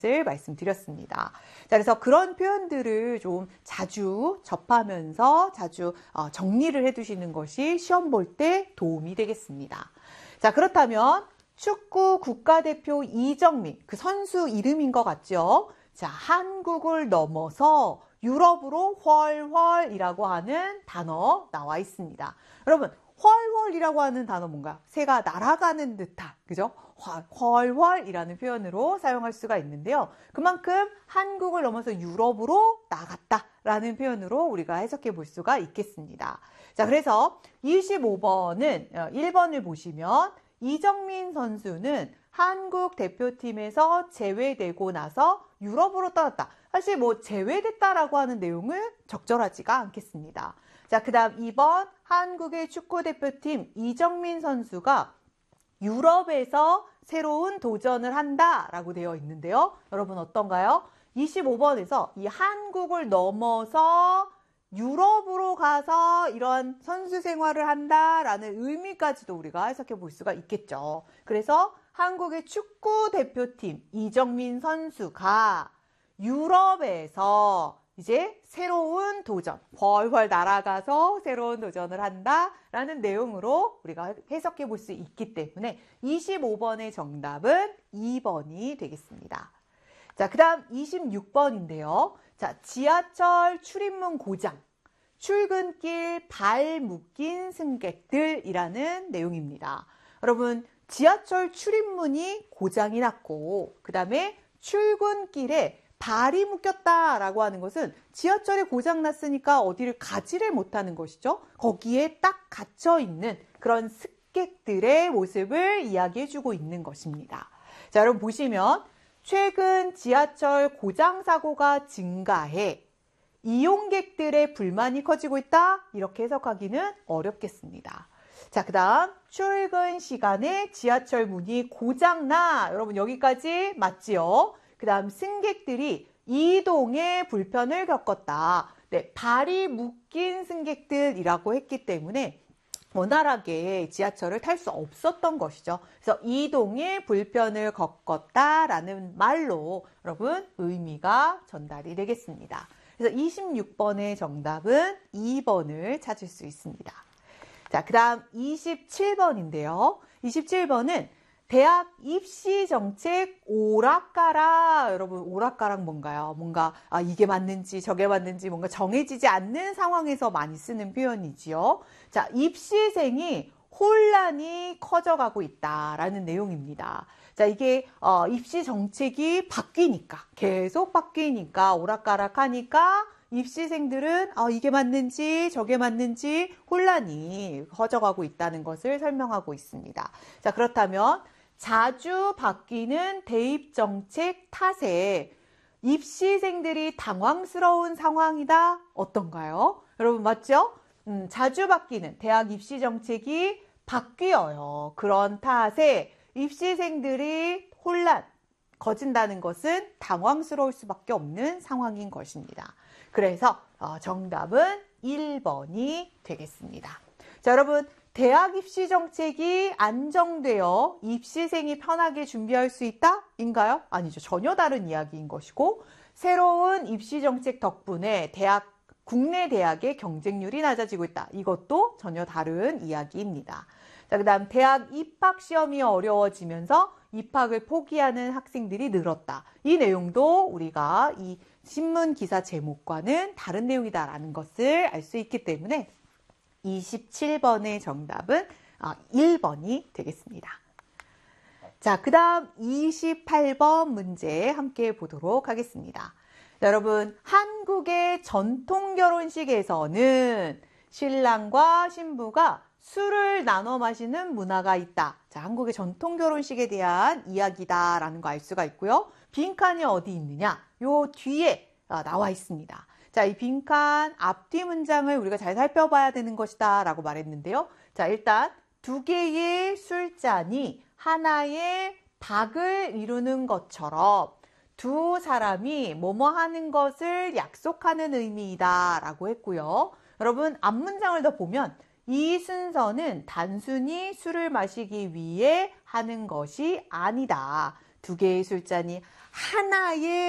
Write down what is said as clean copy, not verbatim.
것을 말씀드렸습니다. 자, 그래서 그런 표현들을 좀 자주 접하면서 자주 정리를 해두시는 것이 시험 볼 때 도움이 되겠습니다. 자, 그렇다면 축구 국가대표 이정민, 그 선수 이름인 것 같죠? 자, 한국을 넘어서 유럽으로 훨훨이라고 하는 단어 나와 있습니다. 여러분, 훨훨이라고 하는 단어 뭔가? 새가 날아가는 듯한, 그죠? 훨훨이라는 표현으로 사용할 수가 있는데요. 그만큼 한국을 넘어서 유럽으로 나갔다라는 표현으로 우리가 해석해 볼 수가 있겠습니다. 자, 그래서 25번은 1번을 보시면 이정민 선수는 한국 대표팀에서 제외되고 나서 유럽으로 떠났다. 사실 뭐 제외됐다라고 하는 내용은 적절하지가 않겠습니다. 자, 그 다음 2번 한국의 축구대표팀 이정민 선수가 유럽에서 새로운 도전을 한다라고 되어 있는데요. 여러분 어떤가요? 25번에서 이 한국을 넘어서 유럽으로 가서 이런 선수 생활을 한다라는 의미까지도 우리가 해석해 볼 수가 있겠죠. 그래서 한국의 축구 대표팀 이정민 선수가 유럽에서 이제 새로운 도전, 훨훨 날아가서 새로운 도전을 한다라는 내용으로 우리가 해석해 볼 수 있기 때문에 25번의 정답은 2번이 되겠습니다. 자, 그 다음 26번인데요. 자, 지하철 출입문 고장, 출근길 발 묶인 승객들이라는 내용입니다. 여러분, 지하철 출입문이 고장이 났고 그 다음에 출근길에 발이 묶였다라고 하는 것은 지하철이 고장났으니까 어디를 가지를 못하는 것이죠. 거기에 딱 갇혀있는 그런 승객들의 모습을 이야기해주고 있는 것입니다. 자, 여러분 보시면 최근 지하철 고장 사고가 증가해 이용객들의 불만이 커지고 있다. 이렇게 해석하기는 어렵겠습니다. 자, 그 다음 출근 시간에 지하철 문이 고장나. 여러분 여기까지 맞지요? 그 다음 승객들이 이동에 불편을 겪었다. 네, 발이 묶인 승객들이라고 했기 때문에 원활하게 지하철을 탈 수 없었던 것이죠. 그래서 이동에 불편을 겪었다라는 말로 여러분 의미가 전달이 되겠습니다. 그래서 26번의 정답은 2번을 찾을 수 있습니다. 자, 그 다음 27번인데요. 27번은 대학 입시 정책 오락가락. 여러분 오락가락 뭔가요? 뭔가 이게 맞는지 저게 맞는지 뭔가 정해지지 않는 상황에서 많이 쓰는 표현이지요. 자, 입시생이 혼란이 커져가고 있다라는 내용입니다. 자, 이게 입시 정책이 바뀌니까 계속 바뀌니까 오락가락하니까 입시생들은 이게 맞는지 저게 맞는지 혼란이 커져가고 있다는 것을 설명하고 있습니다. 자, 그렇다면 자주 바뀌는 대입 정책 탓에 입시생들이 당황스러운 상황이다. 어떤가요? 여러분 맞죠? 자주 바뀌는 대학 입시 정책이 바뀌어요. 그런 탓에 입시생들이 혼란, 커진다는 것은 당황스러울 수밖에 없는 상황인 것입니다. 그래서 정답은 1번이 되겠습니다. 자, 여러분 대학 입시 정책이 안정되어 입시생이 편하게 준비할 수 있다? 인가요? 아니죠. 전혀 다른 이야기인 것이고 새로운 입시 정책 덕분에 국내 대학의 경쟁률이 낮아지고 있다. 이것도 전혀 다른 이야기입니다. 자, 그 다음 대학 입학 시험이 어려워지면서 입학을 포기하는 학생들이 늘었다. 이 내용도 우리가 이 신문 기사 제목과는 다른 내용이다라는 것을 알 수 있기 때문에 27번의 정답은 1번이 되겠습니다. 자, 그 다음 28번 문제 함께 보도록 하겠습니다. 여러분, 한국의 전통 결혼식에서는 신랑과 신부가 술을 나눠 마시는 문화가 있다. 자, 한국의 전통 결혼식에 대한 이야기다라는 거 알 수가 있고요. 빈칸이 어디 있느냐? 요 뒤에 나와 있습니다. 자, 이 빈칸 앞뒤 문장을 우리가 잘 살펴봐야 되는 것이다 라고 말했는데요. 자, 일단 두 개의 술잔이 하나의 닭을 이루는 것처럼 두 사람이 뭐뭐 하는 것을 약속하는 의미이다 라고 했고요. 여러분 앞문장을 더 보면 이 순서는 단순히 술을 마시기 위해 하는 것이 아니다. 두 개의 술잔이 하나의